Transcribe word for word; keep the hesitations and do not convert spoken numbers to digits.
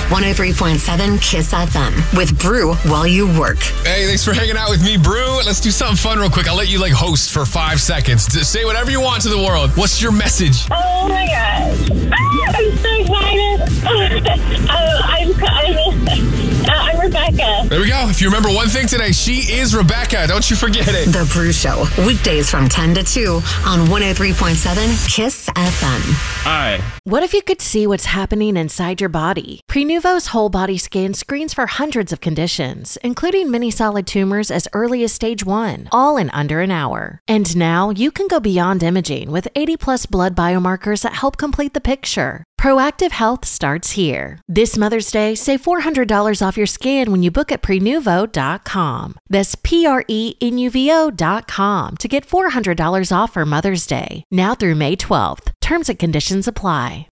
one oh three point seven Kiss F M with Brew while you work. Hey, thanks for hanging out with me, Brew. Let's do something fun real quick. I'll let you like host for five seconds. Just say whatever you want to the world. What's your message? Oh my gosh. Ah, I'm so excited. uh, I'm, I'm, uh, I'm Rebecca. There we go. If you remember one thing today, she is Rebecca. Don't you forget it. The Brew Show, weekdays from ten to two on one oh three point seven Kiss F M. Hi. What if you could see what's happening inside your body? Prenuvo's whole body scan screens for hundreds of conditions, including many solid tumors as early as stage one, all in under an hour. And now you can go beyond imaging with eighty plus blood biomarkers that help complete the picture. Proactive health starts here. This Mother's Day, save four hundred dollars off your scan when you book at prenuvo dot com. That's P R E N U V O dot com to get four hundred dollars off for Mother's Day. Now through May twelfth. Terms and conditions apply.